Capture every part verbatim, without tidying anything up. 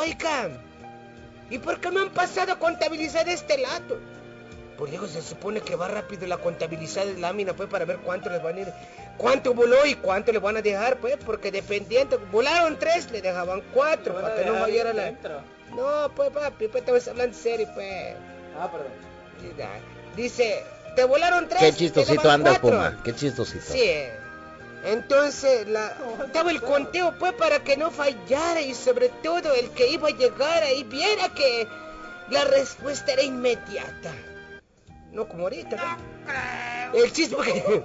oigan, ¿y por qué me han pasado a contabilizar de este lado? Pues digo, se supone que va rápido la contabilizada de lámina, pues, para ver cuánto les van a ir, cuánto voló y cuánto le van a dejar, pues, porque dependiendo, volaron tres, le dejaban cuatro, para que no vayara la... No, pues, papi, pues, te vas hablando serio, pues. Ah, perdón. Dice, te volaron tres, qué chistosito andas, cuatro. Puma, qué chistosito. Sí, entonces, la, daba el conteo, pues, para que no fallara, y sobre todo, el que iba a llegar ahí viera que la respuesta era inmediata. No como ahorita, ¿no? El chiste porque...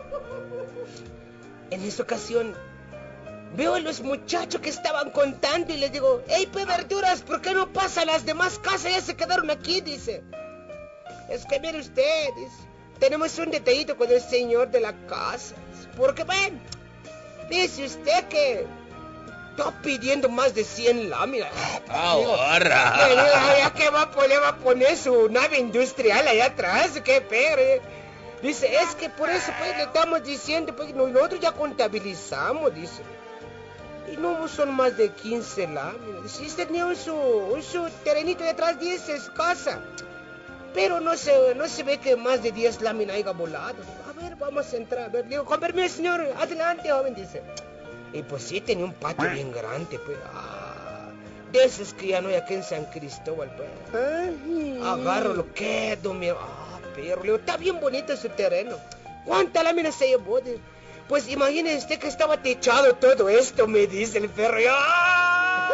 En esa ocasión veo a los muchachos que estaban contando y les digo, hey, pe verduras, ¿por qué no pasan las demás casas? Ya se quedaron aquí, dice. Es que mire usted, dice, tenemos un detallito con el señor de la casa. Porque ven, dice usted que está pidiendo más de cien láminas. ¡Ahorra! Ya que va a poner, va a poner su nave industrial allá atrás, qué perro. Dice, es que por eso pues le estamos diciendo, pues nosotros ya contabilizamos, dice. Y no son más de quince láminas. Si usted tenía un su, un su terrenito detrás, dice, es casa. Pero no se, no se ve que más de diez láminas haya volado. A ver, vamos a entrar. A ver, digo, con permiso, señor, adelante, joven, dice. Y pues sí, tenía un patio bien grande, pues. Ah, de esos que ya no hay aquí en San Cristóbal, pues. Ay. Agarro lo que, domino. Ah, perro, le digo, está bien bonito su terreno. ¿Cuántas láminas se llevó? Pues imagínese usted que estaba techado todo esto, me dice el perro. ¡Ah!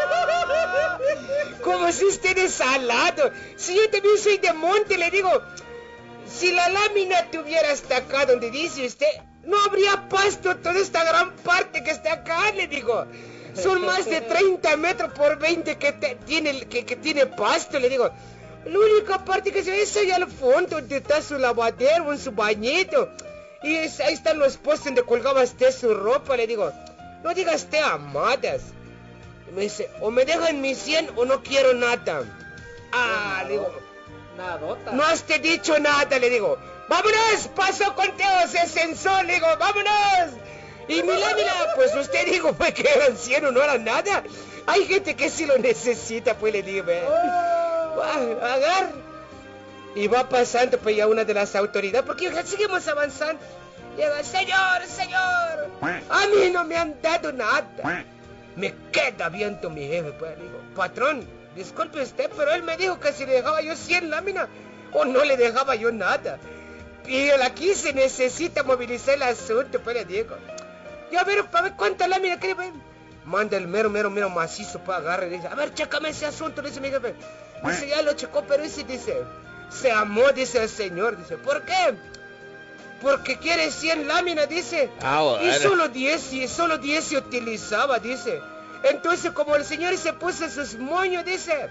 Como si usted es salado. Si yo también soy de monte, le digo, si la lámina tuviera hasta acá donde dice usted, no habría pasto toda esta gran parte que está acá, le digo. Son más de treinta metros por veinte que te, tiene, que, que tiene pasto, le digo. La única parte que se ve es allá al fondo, donde está su lavadero, en su bañito. Y es, ahí están los postes donde colgaba usted su ropa, le digo. No diga usted amadas. Y me dice, o me dejan mis cien o no quiero nada. Ah, le digo. Nadota. No has te dicho nada, le digo. ¡Vámonos! Paso conteo, se censó, le digo, ¡vámonos! Y mi lámina, pues usted dijo, pues que eran cien o no eran nada. Hay gente que sí lo necesita, pues le digo, ve. Oh. Agar. Y va pasando, pues ya una de las autoridades, porque seguimos avanzando. Llega, señor, señor, a mí no me han dado nada. Me queda viendo mi jefe, pues le digo, patrón, disculpe usted, pero él me dijo que si le dejaba yo cien láminas, o no le dejaba yo nada. Y aquí se necesita movilizar el asunto, pues le digo. Y a ver, para ver cuántas láminas quiere ver. Manda el mero, mero, mero macizo para agarrar y dice, a ver, chécame ese asunto, dice mi jefe. Dice, ya lo checó, pero ese dice, se amó, dice el señor, dice, ¿por qué? Porque quiere cien láminas, dice. Ah, bueno. Y solo diez, y solo diez se utilizaba, dice. Entonces, como el señor se puso sus moños, dice,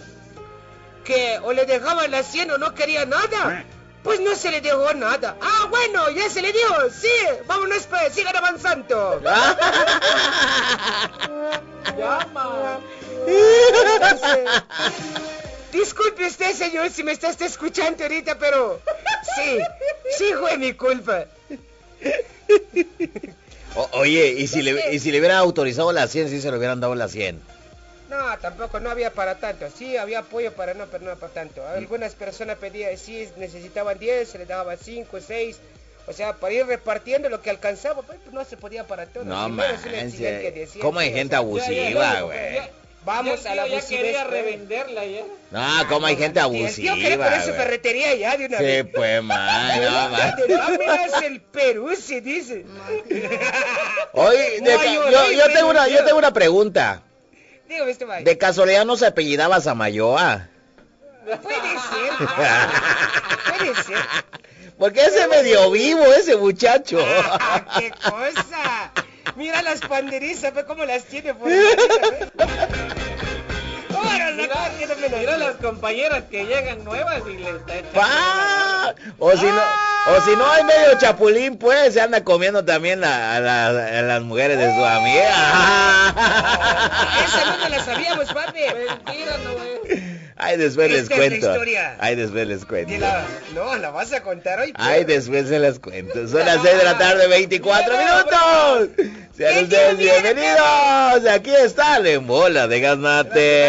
que o le dejaban las cien o no quería nada, pues no se le dejó nada. Ah, bueno, ya se le dio, sí, vámonos pues, sigan avanzando. Llama. Disculpe usted, señor, si me está usted escuchando ahorita, pero sí, sí fue mi culpa. O, oye, ¿y si, le, ¿y si le hubieran autorizado las cien, si se le hubieran dado las cien? No, tampoco, no había para tanto. Sí, había apoyo para no, pero no para tanto. Algunas personas pedían, sí, necesitaban diez, se les daba cinco, seis. O sea, para ir repartiendo lo que alcanzaba, pues no se podía para todo. No manches, ¿cómo hay gente abusiva, güey? Vamos a la abusiva. Ya quería revenderla ya. No, ¿cómo hay gente abusiva, güey? Yo quería poner su ferretería ya de una sí, vez. Sí, pues, man, no, man. Láminas el Perú, se dice. Oye, de ca- yo, yo, tengo una, yo tengo una pregunta. Dígame, este man. ¿De casualidad no se apellidaba Samayoa? Puede ser. Puede ser. Porque ese medio vivo, ese muchacho. Ah, ¡qué cosa! Mira las panderizas, ve cómo las tiene por ahí. Mira, mira las compañeras que llegan nuevas y les está echando. ¡Pah! O si no, o si no hay medio chapulín, pues se anda comiendo también a, a, la, a las mujeres de su amiga. Esa no me la sabíamos, papi. Mentira, no es. Ay, después les Esta cuento. Es la historia. Ay, después les cuento. La, no, la vas a contar hoy. Pero... Ay, después se las cuento. Son las seis de la tarde, veinticuatro minutos. Sean ustedes bienvenidos. Aquí está la bola de Gaznate.